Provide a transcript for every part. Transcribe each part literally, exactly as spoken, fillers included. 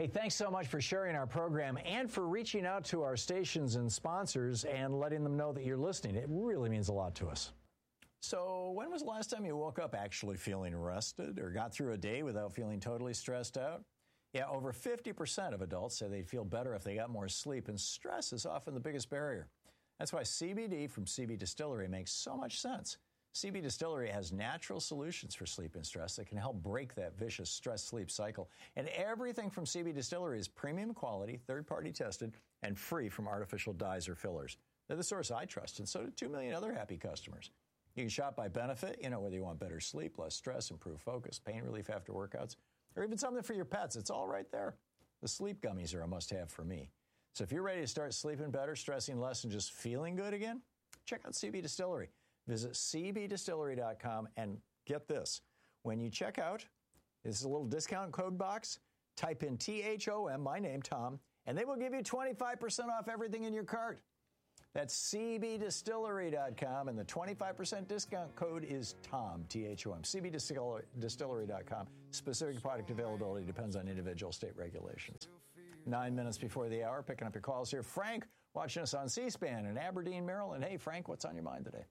Hey, thanks so much for sharing our program and for reaching out to our stations and sponsors and letting them know that you're listening. It really means a lot to us. So when was the last time you woke up actually feeling rested or got through a day without feeling totally stressed out? Yeah, over fifty percent of adults say they'd feel better if they got more sleep, and stress is often the biggest barrier. That's why C B D from C B Distillery makes so much sense. C B Distillery has natural solutions for sleep and stress that can help break that vicious stress-sleep cycle. And everything from C B Distillery is premium quality, third-party tested, and free from artificial dyes or fillers. They're the source I trust, and so do two million other happy customers. You can shop by benefit, you know, whether you want better sleep, less stress, improved focus, pain relief after workouts, or even something for your pets. It's all right there. The sleep gummies are a must-have for me. So if you're ready to start sleeping better, stressing less, and just feeling good again, check out C B Distillery. Visit C B distillery dot com and get this. When you check out, this is a little discount code box. Type in T H O M, my name, Tom, and they will give you twenty-five percent off everything in your cart. That's C B distillery dot com, and the twenty-five percent discount code is Tom, T H O M. C B distillery dot com. Specific product availability depends on individual state regulations. Nine minutes before the hour, picking up your calls here. Frank, watching us on C-SPAN in Aberdeen, Maryland. Hey, Frank, what's on your mind today?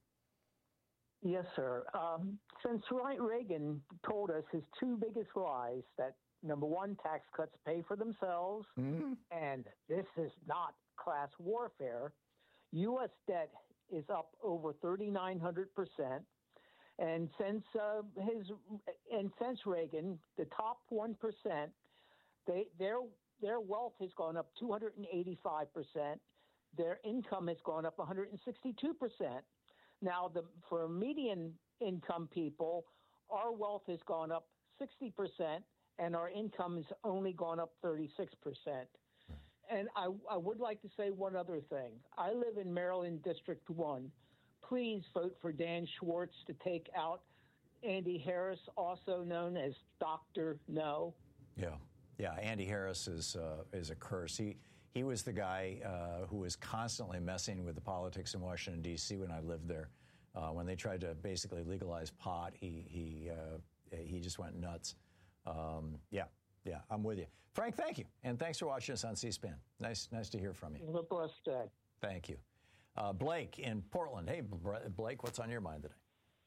Yes, sir. Um, since Reagan told us his two biggest lies, that number one, tax cuts pay for themselves, mm-hmm. and this is not class warfare, U S debt is up over thirty-nine hundred percent. And since uh, his and since Reagan, the top one percent, they their their wealth has gone up two hundred eighty-five percent. Their income has gone up one hundred sixty-two percent. Now, the, for median income people, our wealth has gone up sixty percent, and our income has only gone up thirty-six percent. And I, I would like to say one other thing. I live in Maryland District one. Please vote for Dan Schwartz to take out Andy Harris, also known as Doctor No. Yeah, yeah. Andy Harris is uh, is a curse. He he was the guy uh, who was constantly messing with the politics in Washington, D C when I lived there. Uh, when they tried to basically legalize pot, he he uh, he just went nuts. Um, yeah, yeah. I'm with you, Frank. Thank you, and thanks for watching us on C-SPAN. Nice, nice to hear from you. Have a blessed day. Thank you, uh, Blake in Portland. Hey, Blake, what's on your mind today?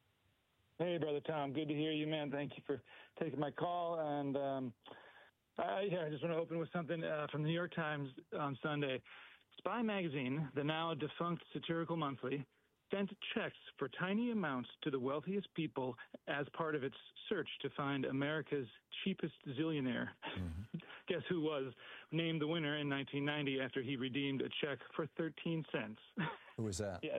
Hey, Brother Tom. Good to hear you, man. Thank you for taking my call. And um, I, yeah, I just want to open with something uh, from the New York Times on Sunday. Spy Magazine, the now defunct satirical monthly, sent checks for tiny amounts to the wealthiest people as part of its search to find America's cheapest zillionaire. Mm-hmm. Guess who was named the winner in nineteen ninety after he redeemed a check for thirteen cents? Who was that? Yes.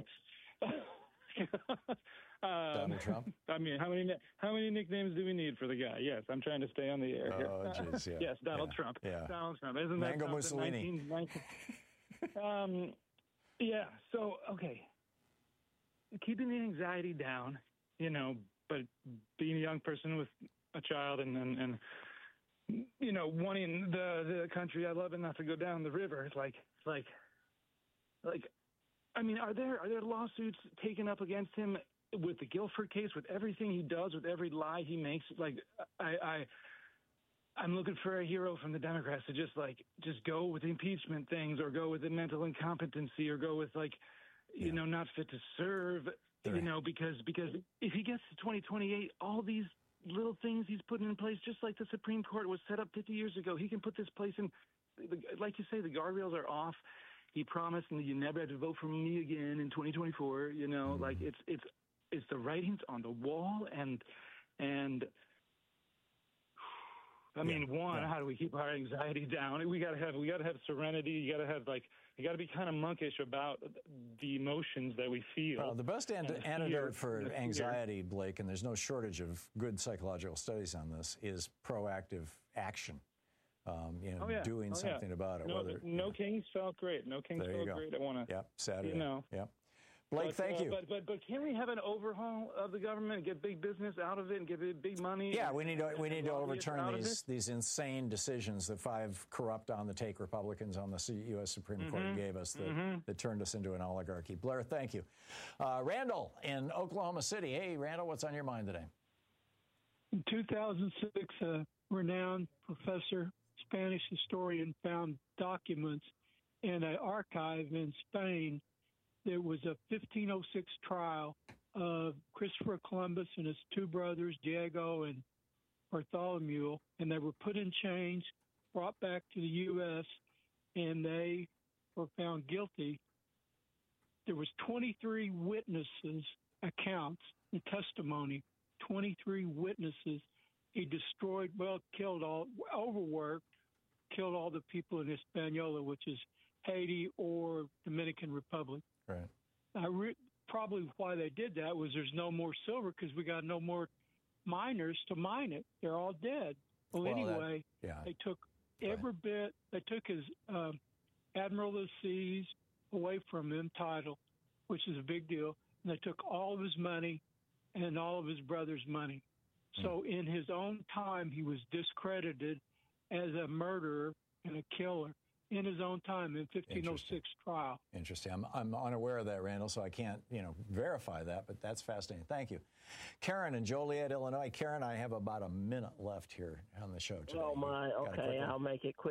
Um, Donald Trump? I mean, how many how many nicknames do we need for the guy? Yes, I'm trying to stay on the air. Oh, jeez, yeah. Yes, Donald yeah. Trump. Yeah. Donald Trump. Isn't Mango that Mussolini? nineteen, nineteen, um, yeah, so, okay. Keeping the anxiety down, you know, but being a young person with a child and, and, and you know, wanting the, the country I love and not to go down the river, it's like, it's like, like, I mean, are there are there lawsuits taken up against him with the Guilford case, with everything he does, with every lie he makes? Like, I, I, I'm looking for a hero from the Democrats to just like just go with impeachment things, or go with the mental incompetency, or go with like, you yeah. know, not fit to serve. Right. You know, because because if he gets to twenty twenty-eight, all these little things he's putting in place, just like the Supreme Court was set up fifty years ago, he can put this place in. Like you say, the guardrails are off. He promised, and you never have to vote for me again in twenty twenty-four. You know, mm. like it's it's it's the writings on the wall, and and I mean, yeah, one, yeah. how do we keep our anxiety down? We gotta have we gotta have serenity. You gotta have like you gotta be kind of monkish about the emotions that we feel. Well, the best an- the antidote for anxiety, Blake, and there's no shortage of good psychological studies on this, is proactive action. Um, you know, oh, yeah. doing oh, something yeah. about it. No, whether, no you know. Kings felt great. No Kings there felt great. I want to. Yep, Saturday. You know. Yep. Blake, but, thank uh, you. But, but but can we have an overhaul of the government, get big business out of it, and get big money? Yeah, and, we need to we need to overturn these it? these insane decisions that five corrupt on the take Republicans on the U S Supreme mm-hmm. Court gave us that, mm-hmm. that turned us into an oligarchy. Blair, thank you. Uh, Randall in Oklahoma City. Hey, Randall, what's on your mind today? In two thousand six, a renowned professor Spanish historian found documents in an archive in Spain. There was a fifteen oh six trial of Christopher Columbus and his two brothers, Diego and Bartholomew, and they were put in chains, brought back to the U S, and they were found guilty. There was twenty-three witnesses' accounts and testimony, twenty-three witnesses. He destroyed, well, killed all, overworked, killed all the people in Hispaniola, which is Haiti or Dominican Republic. Right. I re- probably why they did that was there's no more silver because we got no more miners to mine it. They're all dead. Well, Well, that- anyway, yeah. they took every bit. They took his um, Admiral of the Seas away from him title, which is a big deal. And they took all of his money and all of his brother's money. So in his own time, he was discredited as a murderer and a killer in his own time in fifteen oh six trial. Interesting. I'm, I'm unaware of that, Randall, so I can't, you know, verify that, but that's fascinating. Thank you. Karen in Joliet, Illinois. Karen, I have about a minute left here on the show today. Oh, my. Got a quick Okay, one? I'll make it quick.